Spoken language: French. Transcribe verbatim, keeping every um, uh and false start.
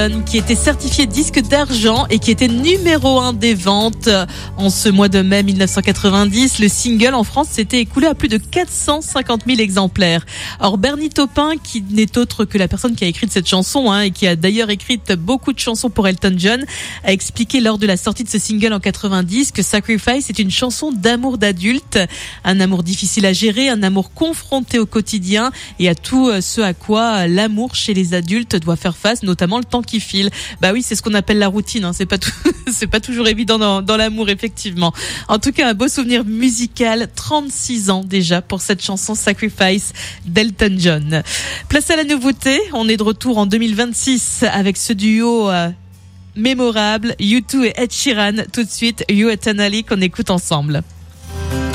qui était certifié disque d'argent et qui était numéro un des ventes en ce mois de mai mille neuf cent quatre-vingt-dix. Le single en France s'était écoulé à plus de quatre cent cinquante mille exemplaires. Or, Bernie Taupin, qui n'est autre que la personne qui a écrit cette chanson, hein, et qui a d'ailleurs écrit beaucoup de chansons pour Elton John, a expliqué lors de la sortie de ce single en quatre-vingt-dix que Sacrifice est une chanson d'amour d'adulte, un amour difficile à gérer, un amour confronté au quotidien et à tout ce à quoi l'amour chez les adultes doit faire face, notamment le temps qui file. Bah oui, c'est ce qu'on appelle la routine, hein. C'est pas tout, c'est pas toujours évident dans, dans l'amour, effectivement. En tout cas, un beau souvenir musical, trente-six ans déjà pour cette chanson Sacrifice d'Elton John. Place à la nouveauté, on est de retour en deux mille vingt-six avec ce duo euh, mémorable, U deux et Ed Sheeran. Tout de suite, You Eternally qu'on écoute ensemble.